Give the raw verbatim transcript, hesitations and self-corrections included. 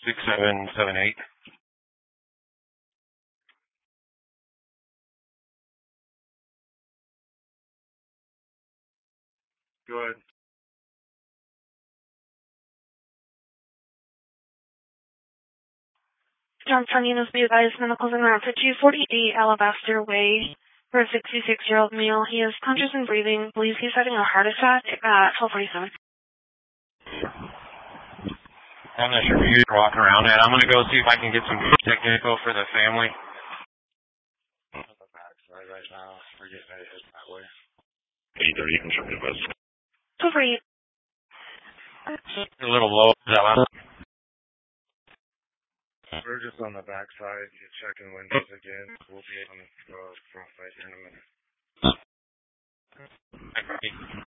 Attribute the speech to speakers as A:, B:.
A: six seven seven eight. Go ahead.
B: John Soninos, be advised, medicals in route for two forty-eight Alabaster Way for a sixty-six-year-old male. He is conscious and breathing. Believes he's having a heart attack at twelve forty-seven.
A: I'm not sure if you can walk around that. I'm going to go see if I can get some technical for the family. On the backside right now. We're getting ready to head that way.
C: eight thirty, conservative bus.
B: twelve forty-eight.
A: A little low. Is that loud? We're just on the backside. You're checking windows again. We'll be on the front right here in a minute.